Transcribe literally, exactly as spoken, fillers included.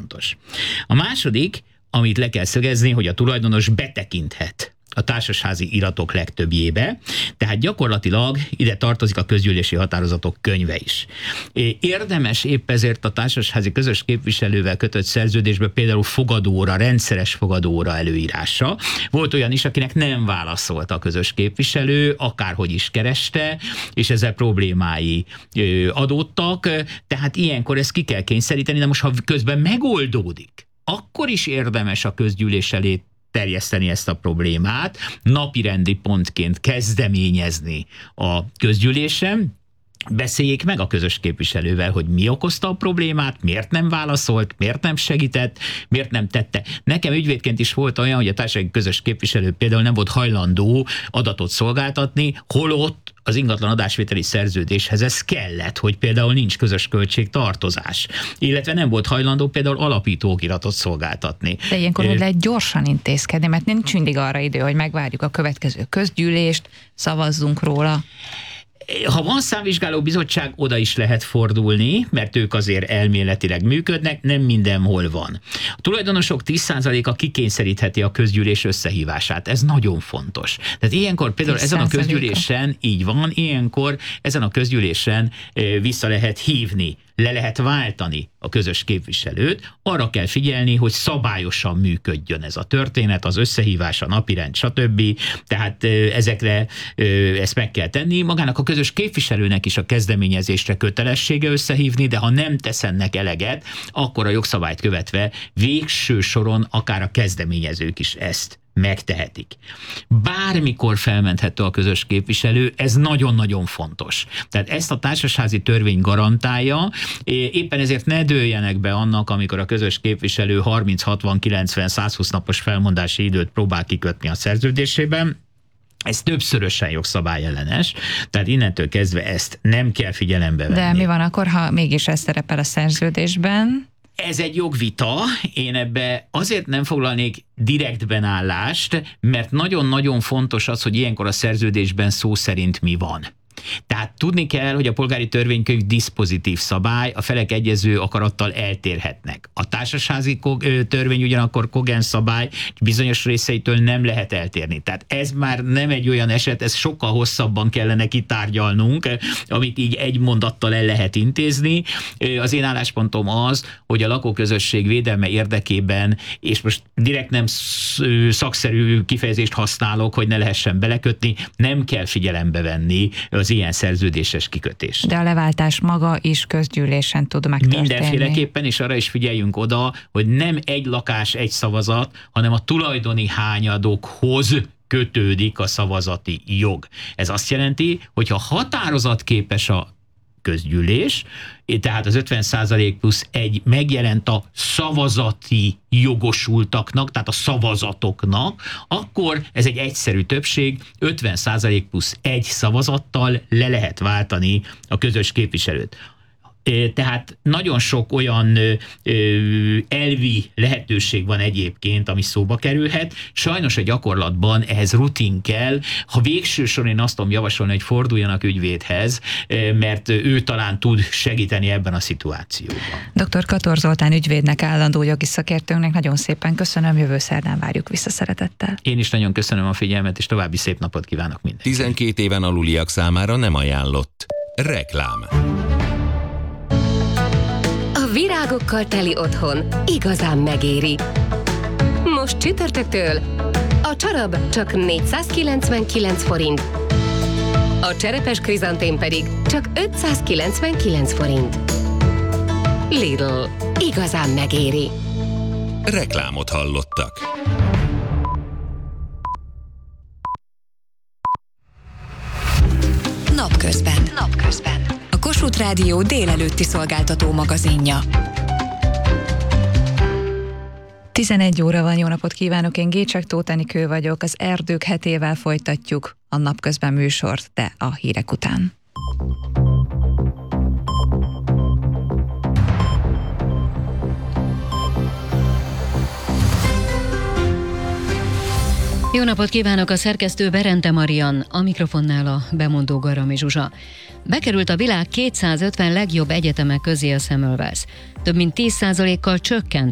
fontos. A második, amit le kell szögezni, hogy a tulajdonos betekinthet a társasházi iratok legtöbbjébe, tehát gyakorlatilag ide tartozik a közgyűlési határozatok könyve is. Érdemes épp ezért a társasházi közös képviselővel kötött szerződésbe például fogadóra, rendszeres fogadóra előírása. Volt olyan is, akinek nem válaszolt a közös képviselő, akárhogy is kereste, és ezzel problémái adódtak, tehát ilyenkor ezt ki kell kényszeríteni, de most ha közben megoldódik, akkor is érdemes a közgyűlés elé terjeszteni ezt a problémát, napirendi pontként kezdeményezni a közgyűlésen, beszéljék meg a közös képviselővel, hogy mi okozta a problémát, miért nem válaszolt, miért nem segített, miért nem tette. Nekem ügyvédként is volt olyan, hogy a társasági közös képviselő például nem volt hajlandó adatot szolgáltatni, holott az ingatlan adásvételi szerződéshez ez kellett, hogy például nincs közös költségtartozás, illetve nem volt hajlandó például alapító okiratot szolgáltatni. De ilyenkor hogy lehet gyorsan intézkedni, mert nincs mindig arra idő, hogy megvárjuk a következő közgyűlést, szavazzunk róla. Ha van számvizsgáló bizottság, oda is lehet fordulni, mert ők azért elméletileg működnek, nem mindenhol van. A tulajdonosok tíz százaléka kikényszerítheti a közgyűlés összehívását. Ez nagyon fontos. Tehát ilyenkor például ezen a közgyűlésen, így van, ilyenkor ezen a közgyűlésen vissza lehet hívni, le lehet váltani a közös képviselőt, arra kell figyelni, hogy szabályosan működjön ez a történet, az összehívás, a napirend, stb. Tehát ezekre ezt meg kell tenni. Magának a közös képviselőnek is a kezdeményezésre kötelessége összehívni, de ha nem tesz ennek eleget, akkor a jogszabályt követve végső soron akár a kezdeményezők is ezt megtehetik. Bármikor felmenthető a közös képviselő, ez nagyon-nagyon fontos. Tehát ezt a társasházi törvény garantálja, éppen ezért ne dőljenek be annak, amikor a közös képviselő harminc, hatvan, kilencven, százhúsz napos felmondási időt próbál kikötni a szerződésében. Ez többszörösen jogszabályellenes, tehát innentől kezdve ezt nem kell figyelembe venni. De mi van akkor, ha mégis ez szerepel a szerződésben? Ez egy jogvita, én ebbe azért nem foglalnék direktben állást, mert nagyon-nagyon fontos az, hogy ilyenkor a szerződésben szó szerint mi van. Tehát tudni kell, hogy a polgári törvénykönyv diszpozitív szabály, a felek egyező akarattal eltérhetnek. A társasházi törvény ugyanakkor kogens szabály, bizonyos részeitől nem lehet eltérni. Tehát ez már nem egy olyan eset, ez sokkal hosszabban kellene kitárgyalnunk, amit így egy mondattal el lehet intézni. Az én álláspontom az, hogy a lakóközösség védelme érdekében, és most direkt nem szakszerű kifejezést használok, hogy ne lehessen belekötni, nem kell figyelembe venni az ilyen szerződéses kikötés. De a leváltás maga is közgyűlésen tud megtörténni. Mindenféleképpen, és arra is figyeljünk oda, hogy nem egy lakás, egy szavazat, hanem a tulajdoni hányadokhoz kötődik a szavazati jog. Ez azt jelenti, hogy ha határozatképes a közgyűlés, tehát az ötven százalék plusz egy megjelent a szavazati jogosultaknak, tehát a szavazatoknak, akkor ez egy egyszerű többség, ötven százalék plusz egy szavazattal le lehet váltani a közös képviselőt. Tehát nagyon sok olyan elvi lehetőség van egyébként, ami szóba kerülhet. Sajnos a gyakorlatban ehhez rutin kell. Ha végső soron én azt tudom javasolni, hogy forduljanak ügyvédhez, mert ő talán tud segíteni ebben a szituációban. doktor Kator Zoltán ügyvédnek, állandó jogi szakértőnknek nagyon szépen köszönöm, jövő szerdán várjuk vissza szeretettel. Én is nagyon köszönöm a figyelmet, és további szép napot kívánok mindenkinek. tizenkét éven aluliak számára nem ajánlott. Reklám. Virágokkal teli otthon igazán megéri. Most csütörtöktől a csarab csak négyszázkilencvenkilenc forint, a cserepes krizantém pedig csak ötszázkilencvenkilenc forint. Lidl. Igazán megéri. Reklámot hallottak. Napközben. Napközben. A Kossuth Rádió délelőtti szolgáltató magazinja. tizenegy óra van, jó napot kívánok, én Gécsek Tóth Enikő vagyok, az Erdők hetével folytatjuk a Napközben műsort, de a hírek után. Jó napot kívánok, a szerkesztő Berente Marian, a mikrofonnál a bemondó Garami Zsuzsa. Bekerült a világ kétszázötven legjobb egyetemek közé a Semmelweis. Több mint tíz százalékkal csökkent